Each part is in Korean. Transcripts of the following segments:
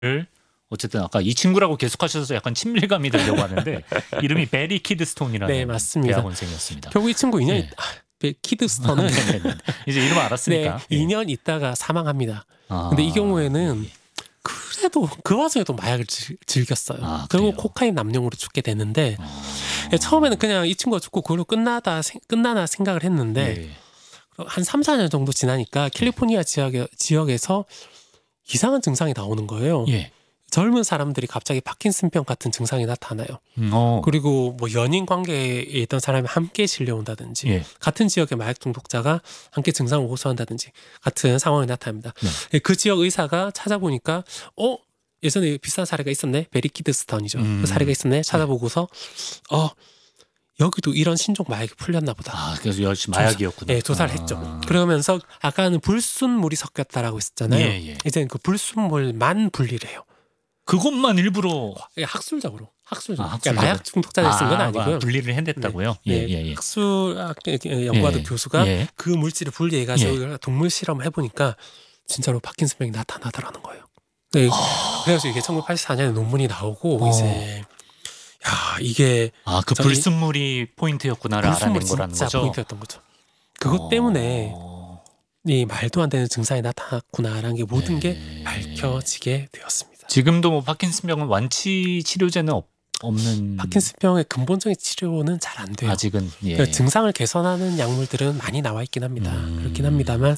어쨌든 아까 이 친구라고 계속하셔서 약간 친밀감이 들려고 하는데 이름이 베리 키드스톤이라는 네, 맞습니다. 대학원생이었습니다. 결국 이 친구 2년 키드스턴은 이제 이름 알았으니까. 네, 2년 있다가 사망합니다. 근데 이 경우에는 그래도 그 와중에도 마약을 즐겼어요. 결국 코카인 남용으로 죽게 되는데 처음에는 그냥 이 친구가 죽고 그걸로 끝나나 생각을 했는데 한 3, 4년 정도 지나니까 캘리포니아 지역에서 이상한 증상이 나오는 거예요. 젊은 사람들이 갑자기 파킨슨병 같은 증상이 나타나요. 그리고 뭐 연인 관계에 있던 사람이 함께 실려온다든지 같은 지역의 마약 중독자가 함께 증상을 호소한다든지 같은 상황이 나타납니다. 그 지역 의사가 찾아보니까 예전에 비슷한 사례가 있었네. 베리 키드스턴이죠. 그 사례가 있었네. 찾아보고서 여기도 이런 신종 마약이 풀렸나 보다. 그래서 열심히 마약이었구나. 네, 조사를 했죠. 그러면서 아까는 불순물이 섞였다라고 했었잖아요. 이제는 그 불순물만 분리를 해요. 그것만 일부러 학술적으로. 그러니까 마약 중독자를 쓴 건 아니고요. 분리를 해냈다고요? 학술 연구하던 교수가 그 물질을 분리해가지고 동물 실험을 해보니까 진짜로 파킨슨병이 나타나더라는 거예요. 네, 그래서 이게 1984년에 논문이 나오고 이제 이게 그 불순물이 포인트였구나를 알아낸 거라는 진짜 거죠. 포인트였던 거죠. 그것 때문에 이 말도 안 되는 증상이 나타났구나라는 게 모든 게 밝혀지게 되었습니다. 지금도 뭐 파킨슨병은 완치 치료제는 없는. 파킨슨병의 근본적인 치료는 잘 안 돼요. 아직은 그러니까 증상을 개선하는 약물들은 많이 나와 있긴 합니다. 그렇긴 합니다만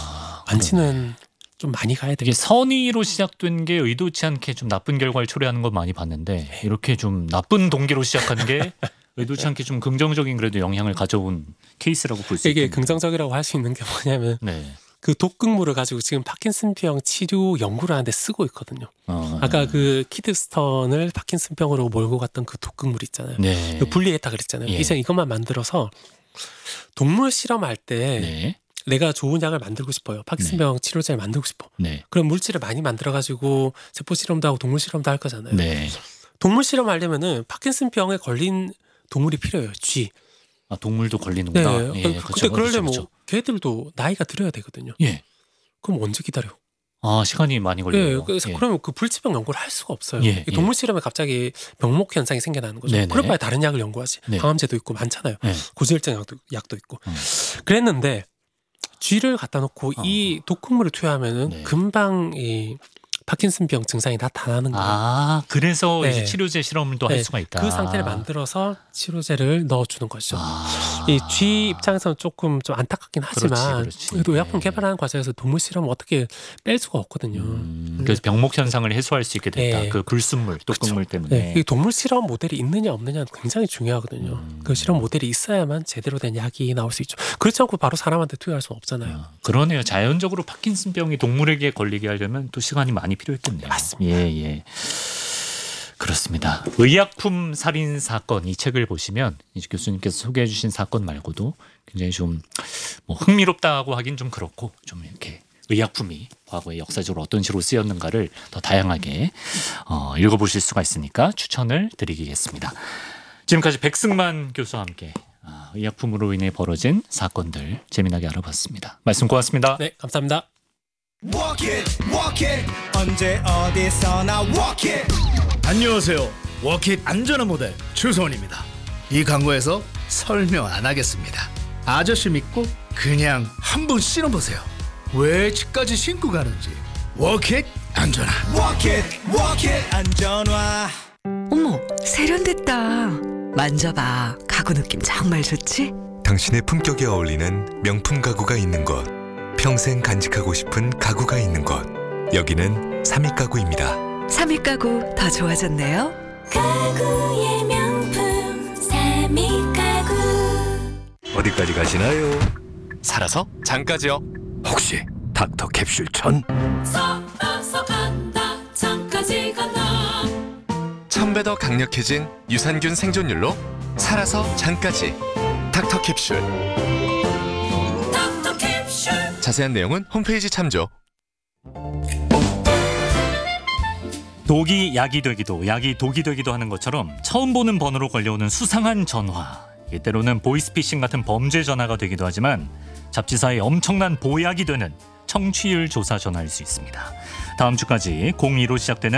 완치는 좀 많이 가야 돼요. 이게 선의로 시작된 게 의도치 않게 좀 나쁜 결과를 초래하는 건 많이 봤는데 이렇게 좀 나쁜 동기로 시작한 게 의도치 않게 좀 긍정적인 그래도 영향을 가져온 케이스라고 볼 수 있겠네요. 이게 긍정적이라고 할 수 있는 게 뭐냐면 그 독극물을 가지고 지금 파킨슨병 치료 연구를 하는데 쓰고 있거든요. 아까 그 키드스턴을 파킨슨병으로 몰고 갔던 그 독극물 있잖아요. 그 분리했다 그랬잖아요. 이제 이것만 만들어서 동물 실험할 때 내가 좋은 약을 만들고 싶어요. 파킨슨병 치료제를 만들고 싶어. 그럼 물질을 많이 만들어가지고 세포 실험도 하고 동물 실험도 할 거잖아요. 동물 실험하려면은 파킨슨병에 걸린 동물이 필요해요. 쥐. 동물도 걸리는구나. 근데 그러려면 걔들도 나이가 들어야 되거든요. 그럼 언제 기다려? 시간이 많이 걸려요. 그래서 그러면 그 불치병 연구를 할 수가 없어요. 동물 실험에 갑자기 병목 현상이 생겨나는 거죠. 그럴 바에 다른 약을 연구하지. 항암제도 있고 많잖아요. 고지혈증 약도 있고. 그랬는데 쥐를 갖다 놓고 이 독극물을 투여하면은 금방 이 파킨슨병 증상이 나타나는 거예요. 그래서 이제 치료제 실험도 할 수가 있다. 그 상태를 만들어서 치료제를 넣어주는 것이죠. 이 쥐 입장에서는 조금 좀 안타깝긴 하지만 그래도 의약품 개발하는 과정에서 동물 실험을 어떻게 뺄 수가 없거든요. 그래서 병목 현상을 해소할 수 있게 됐다. 그 불순물, 독극물 때문에. 이 동물 실험 모델이 있느냐 없느냐는 굉장히 중요하거든요. 그 실험 모델이 있어야만 제대로 된 약이 나올 수 있죠. 그렇지 않고 바로 사람한테 투여할 수는 없잖아요. 그러네요. 자연적으로 파킨슨병이 동물에게 걸리게 하려면 또 시간이 많이 필요했겠네요. 맞습니다. 그렇습니다. 의약품 살인 사건 이 책을 보시면 이제 교수님께서 소개해 주신 사건 말고도 굉장히 좀 뭐 흥미롭다고 하긴 좀 그렇고 좀 이렇게 의약품이 과거에 역사적으로 어떤 식으로 쓰였는가를 더 다양하게 읽어보실 수가 있으니까 추천을 드리겠습니다. 지금까지 백승만 교수와 함께 의약품으로 인해 벌어진 사건들 재미나게 알아봤습니다. 말씀 고맙습니다. 네, 감사합니다. Walk it, walk it. 언제 어디서나 walk it. 안녕하세요. 워킷 안전한 모델 추소원입니다. 이 광고에서 설명 안 하겠습니다. 아저씨 믿고 그냥 한번 신어보세요. 왜 집까지 신고 가는지. 워킷 안전한. Walk it, walk it. 안전화. 어머, 세련됐다. 만져봐. 가구 느낌 정말 좋지? 당신의 품격에 어울리는 명품 가구가 있는 곳. 평생 간직하고 싶은 가구가 있는 곳. 여기는 삼익가구입니다. 삼익가구 더 좋아졌네요. 가구의 명품 삼익가구. 어디까지 가시나요? 살아서 장까지요. 혹시 닥터 캡슐 천? 살아서 간다 장까지 간다. 1000배 더 강력해진 유산균 생존율로 살아서 장까지. 닥터 캡슐. 닥터 캡슐. 자세한 내용은 홈페이지 참조. 독이 약이 되기도 약이 독이 되기도 하는 것처럼 처음 보는 번호로 걸려오는 수상한 전화, 때로는 보이스피싱 같은 범죄 전화가 되기도 하지만 잡지사에 엄청난 보약이 되는 청취율 조사 전화할 수 있습니다. 다음 주까지 02로 시작되는